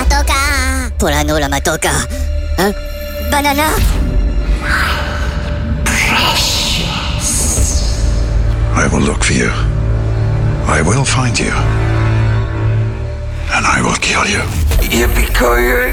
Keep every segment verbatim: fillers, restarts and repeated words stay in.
toca. Polano la matoka. Hein? Banana. I will look for you. I will find you. And I will kill you. Yippee-ki-yay.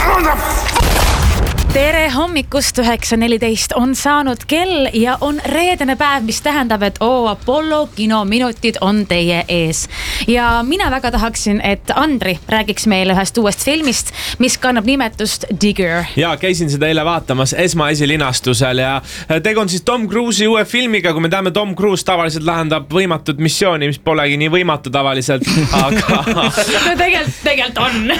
Tere hommikust, üheksa neliteist on saanud kell ja on reedene päev, mis tähendab, et oo, Apollo kinominutid on teie ees. Ja mina väga tahaksin, et Andri räägiks meile ühest uuest filmist, mis kannab nimetust Digger. Ja käisin seda eile vaatamas esmaesilinastusel ja tegu on siis Tom Cruise'i uue filmiga, kui me teame, Tom Cruise tavaliselt lahendab võimatud missiooni, mis polegi nii võimatu tavaliselt, aga... no tegelikult, tegelikult on.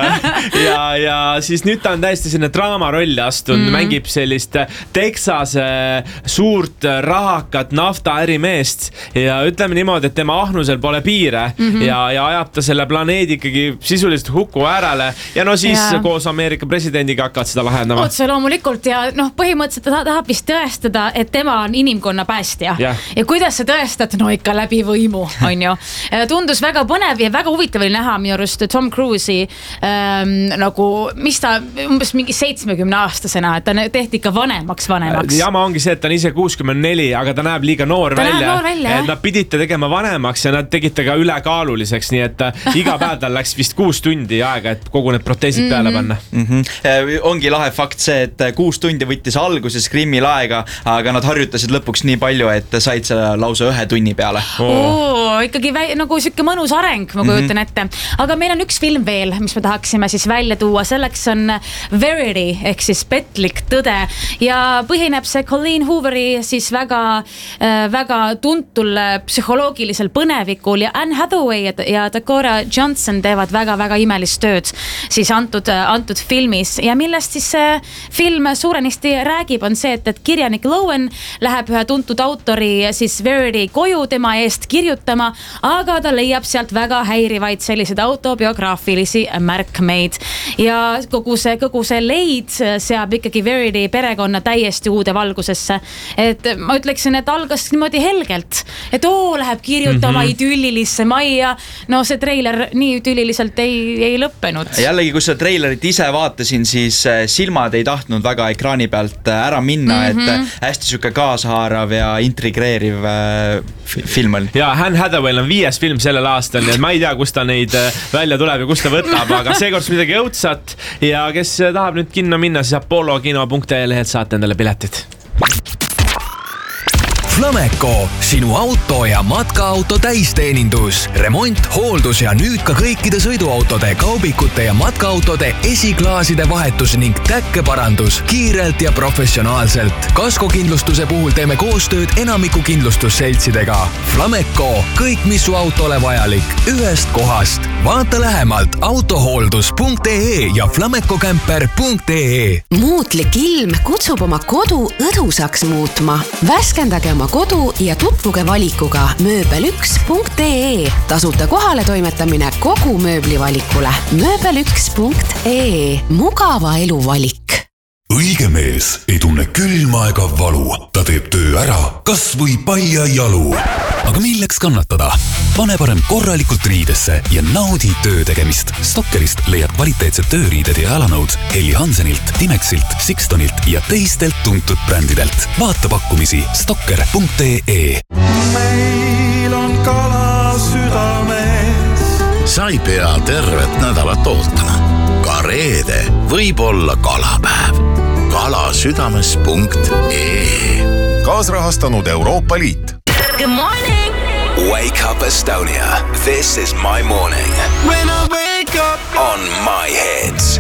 ja, ja siis nüüd ta on täiesti selline draama rolli astunud, mm-hmm. mängib sellist Texase suurt rahakat naftaärimeest ja ütleme niimoodi, et tema ahnusel pole piire mm-hmm. ja, ja ajab ta selle planeedi ikkagi sisuliselt huku äärele ja no siis ja. koos Ameerika presidendiga hakkavad seda lahendama. Otse loomulikult ja noh, põhimõtteliselt ta tahab vist tõestada, et tema on inimkonna päästja ja, ja kuidas sa tõestad, no ikka läbi võimu, on ju. Tundus väga põnev ja väga huvitav oli näha minu arust Tom Cruise'i ähm, nagu, mis ta umbes mingi seitsmekümne aastasena, et ta tehti ikka vanemaks vanemaks. Jama ongi see, et ta on ise kuuskümmend neli, aga ta näeb liiga noor ta välja. Noor välja et nad pidid ta tegema vanemaks ja nad tegid ta ka ülekaaluliseks, nii et iga päev tal läks vist kuus tundi aega, et kogu need proteesid mm-hmm. peale panna. Mm-hmm. Ongi lahe fakt see, et kuus tundi võttis alguses Krimmil aega, aga nad harjutasid lõpuks nii palju, et said selle lausa ühe tunni peale. Oh. Oo, ikkagi vä- nagu siuke mõnus areng, ma kujutan mm-hmm. ette. Aga meil on üks film veel, mis me tahaksime siis välja tuua. Selleks on Verity, ehk siis petlik tõde ja põhineb see Colleen Hooveri siis väga, väga tuntul psühholoogilisel põnevikul ja Anne Hathaway ja Dakota Johnson teevad väga-väga imelist tööd siis antud, antud filmis ja millest siis see film suurenisti räägib on see, et, et kirjanik Lowen läheb ühe tuntud autori siis Verity koju tema eest kirjutama, aga ta leiab sealt väga häirivaid selliseid autobiograafilisi märkmeid ja kogu see, kogu see leid seab ikkagi Verity perekonna täiesti uude valgusesse. Et ma ütleksin, et algas niimoodi helgelt, et oo, läheb kirjutama mm-hmm. idüllilisse majja. No see treiler nii idülliliselt ei, ei lõppenud. Jällegi, kui seda treilerit ise vaatasin, siis silmad ei tahtnud väga ekraani pealt ära minna, mm-hmm. et hästi süke kaasahaarav ja intrigreeriv film on. Ja Anne Hathaway on viies film sellel aastal, nii et ma ei tea, kus ta neid välja tuleb ja kus ta võtab, aga seekord midagi õudsat ja kes tahab nüüd kinno minna, siis Apollo kino punkt ee lehelt saate endale piletid. Flameco, sinu auto ja matkaauto täisteenindus, remont, hooldus ja nüüd ka kõikide sõiduautode, kaubikute ja matkaautode esiklaaside vahetus ning täkkeparandus kiirelt ja professionaalselt. Kaskokindlustuse puhul teeme koostööd enamiku kindlustusseltsidega. Flameco, kõik mis su autole vajalik, ühest kohast. Vaata lähemalt autohooldus punkt ee ja flamecocamper punkt ee. Muutlik ilm kutsub oma kodu õdusaks muutma. Väskendage oma kodu ja tutvuge valikuga mööbel üks punkt ee. Tasuta kohale toimetamine kogu mööblivalikule. mööbel üks punkt ee. Mugava elu valik. Õige mees ei tunne külma ega valu. Ta teeb töö ära, kas või paia jalu. Aga milleks kannatada? Pane parem korralikult riidesse ja naudi töö tegemist. Stokkerist leiad kvaliteetsed tööriided ja jalanõud Helly Hansenilt, Timexilt, Sixtonilt ja teistelt tuntud brändidelt. Vaata pakkumisi stokker punkt ee. Meil on kala südames. Sa ei pea tervet nädalat ootama. Ka reede võib olla kalapäev. kalasüdames punkt ee. Kaasrahastanud Euroopa Liit. Good morning! Wake up Estonia. This is my morning. When I wake up on my hits.